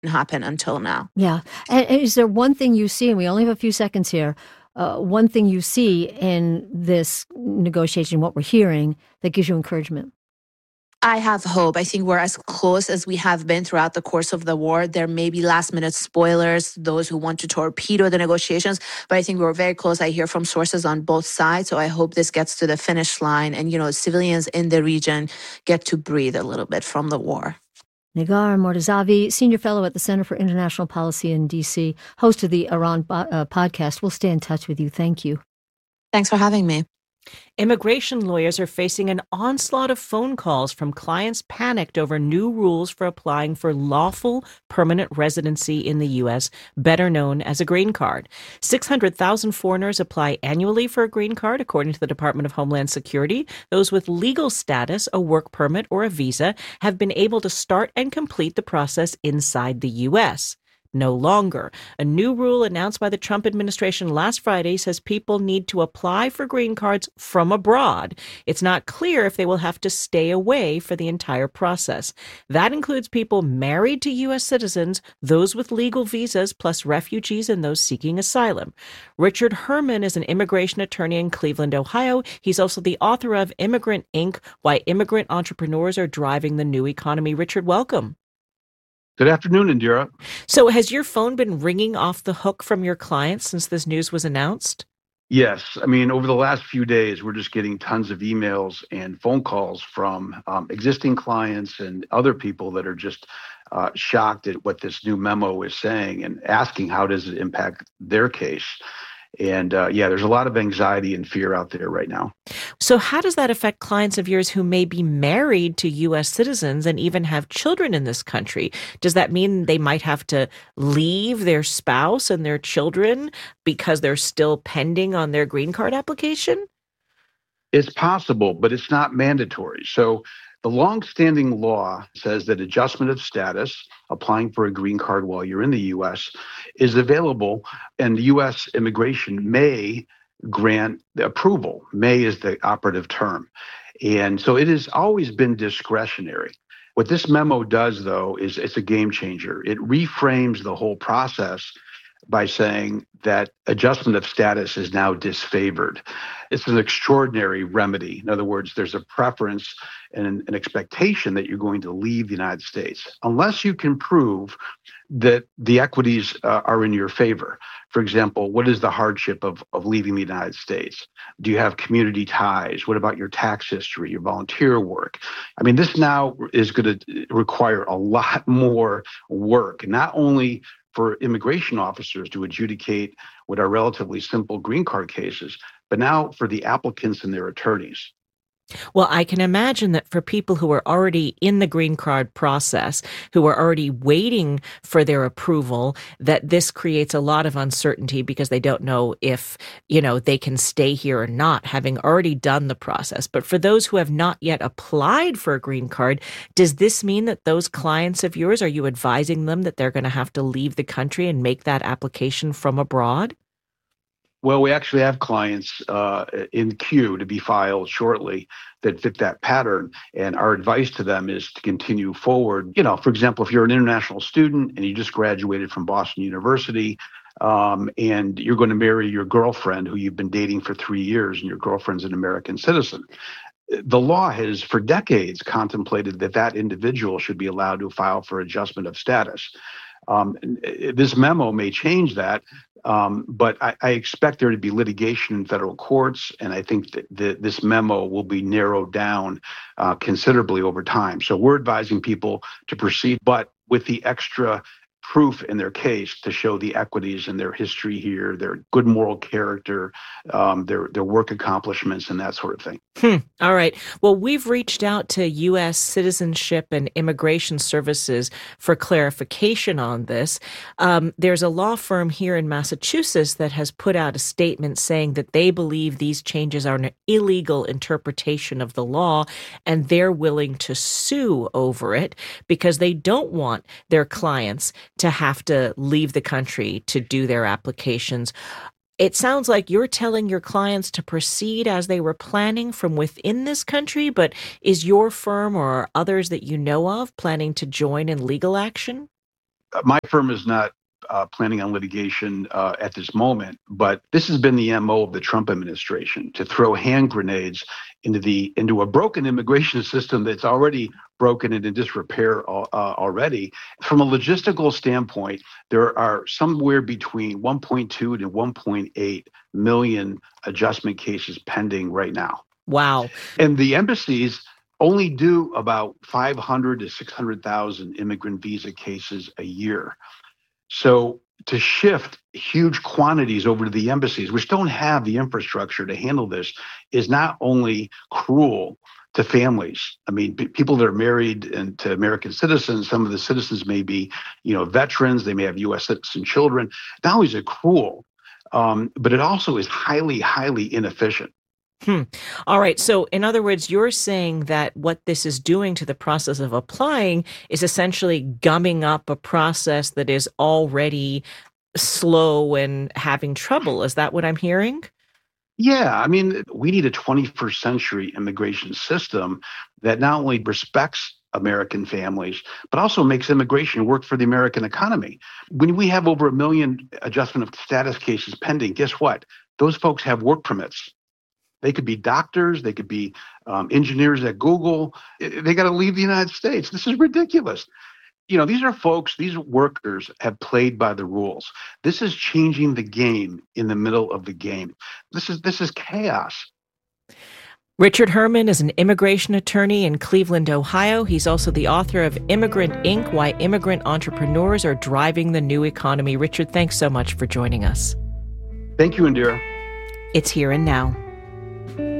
happen until now. Yeah. And is there one thing you see, and we only have a few seconds here, one thing you see in this negotiation, what we're hearing, that gives you encouragement? I have hope. I think we're as close as we have been throughout the course of the war. There may be last minute spoilers, those who want to torpedo the negotiations, but I think we're very close. I hear from sources on both sides. So I hope this gets to the finish line and, civilians in the region get to breathe a little bit from the war. Negar Mortazavi, Senior Fellow at the Center for International Policy in D.C., host of the Iran podcast. We'll stay in touch with you. Thank you. Thanks for having me. Immigration lawyers are facing an onslaught of phone calls from clients panicked over new rules for applying for lawful permanent residency in the U.S., better known as a green card. 600,000 foreigners apply annually for a green card, according to the Department of Homeland Security. Those with legal status, a work permit or a visa, have been able to start and complete the process inside the U.S. No longer. A new rule announced by the Trump administration last Friday says people need to apply for green cards from abroad. It's not clear if they will have to stay away for the entire process. That includes people married to U.S. citizens, those with legal visas, plus refugees and those seeking asylum. Richard Herman is an immigration attorney in Cleveland, Ohio. He's also the author of Immigrant Inc., Why Immigrant Entrepreneurs Are Driving the New Economy. Richard, welcome. Good afternoon, Indira. So has your phone been ringing off the hook from your clients since this news was announced? Yes. I mean, over the last few days, we're just getting tons of emails and phone calls from existing clients and other people that are just shocked at what this new memo is saying and asking how does it impact their case. And there's a lot of anxiety and fear out there right now. So how does that affect clients of yours who may be married to U.S. citizens and even have children in this country? Does that mean they might have to leave their spouse and their children because they're still pending on their green card application? It's possible, but it's not mandatory. So the longstanding law says that adjustment of status, applying for a green card while you're in the U.S., is available, and the U.S. immigration may grant the approval. May is the operative term. And so it has always been discretionary. What this memo does, though, is it's a game changer. It reframes the whole process by saying that adjustment of status is now disfavored. It's an extraordinary remedy. In other words, there's a preference and an expectation that you're going to leave the United States, unless you can prove that the equities are in your favor. For example, what is the hardship of leaving the United States? Do you have community ties? What about your tax history, your volunteer work? I mean, this now is going to require a lot more work, not only for immigration officers to adjudicate what are relatively simple green card cases, but now for the applicants and their attorneys. Well, I can imagine that for people who are already in the green card process, who are already waiting for their approval, that this creates a lot of uncertainty because they don't know if, they can stay here or not, having already done the process. But for those who have not yet applied for a green card, does this mean that those clients of yours, are you advising them that they're going to have to leave the country and make that application from abroad? Well, we actually have clients in queue to be filed shortly that fit that pattern. And our advice to them is to continue forward. For example, if you're an international student and you just graduated from Boston University and you're going to marry your girlfriend who you've been dating for 3 years and your girlfriend's an American citizen, the law has for decades contemplated that individual should be allowed to file for adjustment of status. This memo may change that, but I expect there to be litigation in federal courts, and I think that this memo will be narrowed down considerably over time. So we're advising people to proceed, but with the extra proof in their case to show the equities in their history here, their good moral character, their work accomplishments, and that sort of thing. All right. Well, we've reached out to U.S. Citizenship and Immigration Services for clarification on this. There's a law firm here in Massachusetts that has put out a statement saying that they believe these changes are an illegal interpretation of the law, and they're willing to sue over it because they don't want their clients to have to leave the country to do their applications. It sounds like you're telling your clients to proceed as they were planning from within this country, but is your firm or others that you know of planning to join in legal action? My firm is not planning on litigation at this moment, but this has been the MO of the Trump administration, to throw hand grenades into a broken immigration system that's already broken and in disrepair already. From a logistical standpoint, there are somewhere between 1.2 to 1.8 million adjustment cases pending right now. Wow. And the embassies only do about 500 to 600,000 immigrant visa cases a year. So to shift huge quantities over to the embassies, which don't have the infrastructure to handle this, is not only cruel to families. I mean, people that are married and to American citizens, some of the citizens may be, veterans, they may have U.S. citizen children. Not only is it cruel, but it also is highly, highly inefficient. All right. So in other words, you're saying that what this is doing to the process of applying is essentially gumming up a process that is already slow and having trouble. Is that what I'm hearing? Yeah. I mean, we need a 21st century immigration system that not only respects American families, but also makes immigration work for the American economy. When we have over 1 million adjustment of status cases pending, guess what? Those folks have work permits. They could be doctors. They could be engineers at Google. They got to leave the United States. This is ridiculous. These are folks, these workers have played by the rules. This is changing the game in the middle of the game. This is chaos. Richard Herman is an immigration attorney in Cleveland, Ohio. He's also the author of Immigrant Inc., Why Immigrant Entrepreneurs Are Driving the New Economy. Richard, thanks so much for joining us. Thank you, Indira. It's Here and Now.